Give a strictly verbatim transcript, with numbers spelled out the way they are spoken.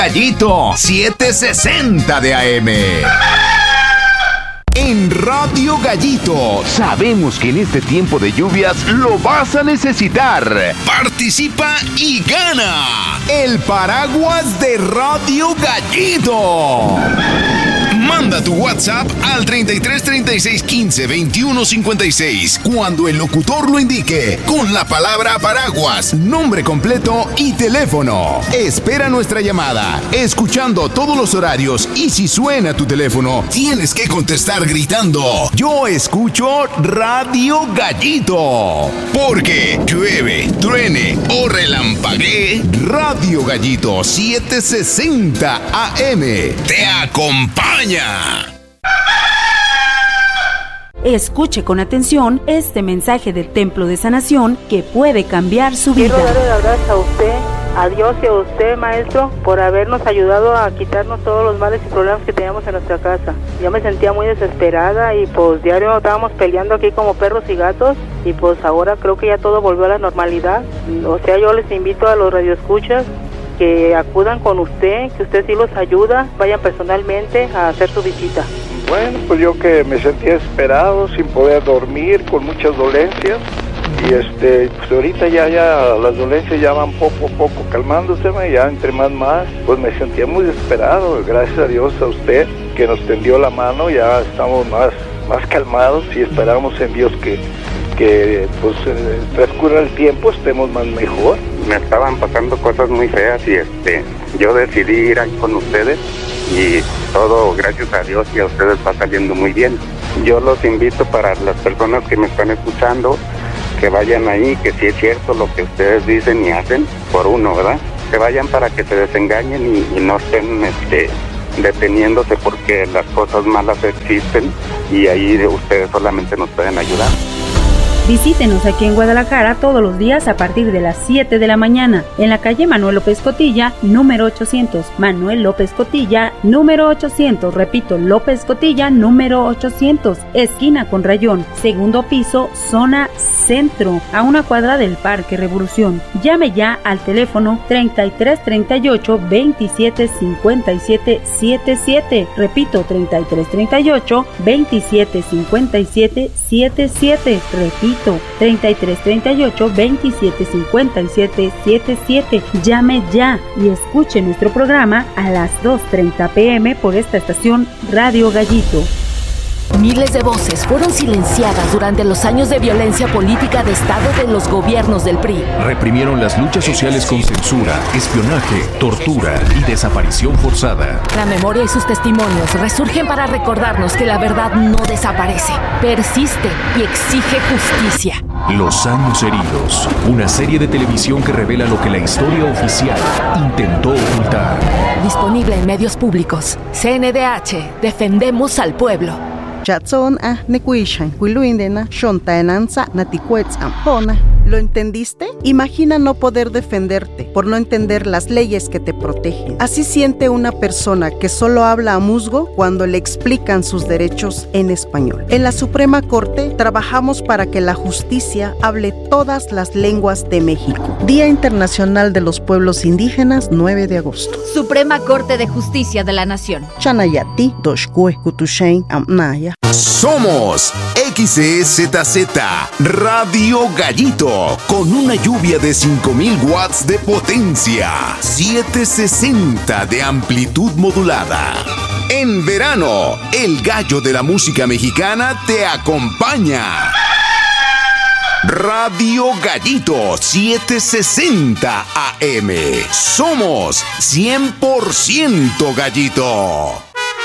Gallito setecientos sesenta de A M. En Radio Gallito, sabemos que en este tiempo de lluvias lo vas a necesitar. Participa y gana el paraguas de Radio Gallito. Manda tu WhatsApp al treinta y tres, treinta y seis, quince, veintiuno, cincuenta y seis cuando el locutor lo indique con la palabra paraguas, nombre completo y teléfono. Espera nuestra llamada, escuchando todos los horarios, y si suena tu teléfono, tienes que contestar gritando: yo escucho Radio Gallito. Porque llueve, truene o relampaguee, Radio Gallito setecientos sesenta A M te acompaña. Escuche con atención este mensaje del Templo de Sanación que puede cambiar su vida. Quiero darle las gracias a usted, a Dios y a usted, maestro, por habernos ayudado a quitarnos todos los males y problemas que teníamos en nuestra casa. Yo me sentía muy desesperada y pues diario estábamos peleando aquí como perros y gatos, y pues ahora creo que ya todo volvió a la normalidad. O sea, yo les invito a los radioescuchas que acudan con usted, que usted sí los ayuda, vayan personalmente a hacer su visita. Bueno, pues yo que me sentía desesperado, sin poder dormir, con muchas dolencias, y este, pues ahorita ya, ya las dolencias ya van poco a poco calmándose, ya entre más más, pues me sentía muy desesperado. Gracias a Dios, a usted que nos tendió la mano, ya estamos más, más calmados y esperamos en Dios que, que pues transcurra el tiempo, estemos más mejor. Me estaban pasando cosas muy feas y este, yo decidí ir ahí con ustedes, y todo, gracias a Dios y a ustedes, va saliendo muy bien. Yo los invito, para las personas que me están escuchando, que vayan ahí, que si es cierto lo que ustedes dicen y hacen por uno, ¿verdad? Que vayan para que se desengañen y, y no estén este, deteniéndose, porque las cosas malas existen y ahí ustedes solamente nos pueden ayudar. Visítenos aquí en Guadalajara todos los días a partir de las siete de la mañana, en la calle Manuel López Cotilla, número ochocientos. Manuel López Cotilla, número ochocientos. Repito, López Cotilla, número ochocientos. Esquina con Rayón, segundo piso, zona centro, a una cuadra del Parque Revolución. Llame ya al teléfono treinta y tres, treinta y ocho, veintisiete, cincuenta y siete, setenta y siete. Repito, treinta y tres, treinta y ocho, veintisiete, cincuenta y siete, setenta y siete. Repito, treinta y tres, treinta y ocho, veintisiete, cincuenta y siete, setenta y siete. Llame ya y escuche nuestro programa a las dos treinta pm por esta estación Radio Gallito. Miles de voces fueron silenciadas durante los años de violencia política de Estado de los gobiernos del P R I. Reprimieron las luchas sociales con censura, espionaje, tortura y desaparición forzada. La memoria y sus testimonios resurgen para recordarnos que la verdad no desaparece, persiste y exige justicia. Los años heridos, una serie de televisión que revela lo que la historia oficial intentó ocultar. Disponible en medios públicos. C N D H, defendemos al pueblo. Chatson a nekuishan, huiluindena, shontaenanza, natikuetzam, pona. ¿Lo entendiste? Imagina no poder defenderte por no entender las leyes que te protegen. Así siente una persona que solo habla a musgo cuando le explican sus derechos en español. En la Suprema Corte trabajamos para que la justicia hable todas las lenguas de México. Día Internacional de los Pueblos Indígenas, nueve de agosto. Suprema Corte de Justicia de la Nación. Chanayati, Doshkue, Kutushain, Amnaya. Somos X E Z Z Radio Gallito, con una lluvia de cinco mil watts de potencia, setecientos sesenta de amplitud modulada. En verano, el gallo de la música mexicana te acompaña. Radio Gallito setecientos sesenta A M. Somos cien por ciento Gallito.